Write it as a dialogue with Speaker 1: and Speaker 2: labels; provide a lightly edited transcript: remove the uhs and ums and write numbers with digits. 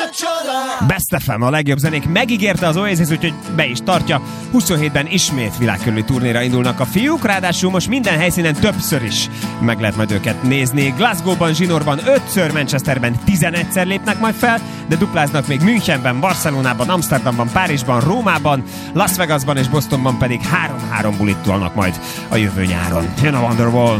Speaker 1: Best FM, a legjobb zenék megígérte az Oasis, úgyhogy be is tartja. 27-ben ismét világkörüli turnéra indulnak a fiúk, ráadásul most minden helyszínen többször is meg lehet majd őket nézni. Glasgow-ban, Zsinórban 5-ször, Manchesterben 11-szer lépnek majd fel, de dupláznak még Münchenben, Barcelonában, Amsterdamban, Párizsban, Rómában, Las Vegasban és Bostonban pedig 3-3 bulit tolnak majd a jövő nyáron. Jön a Wonderwall.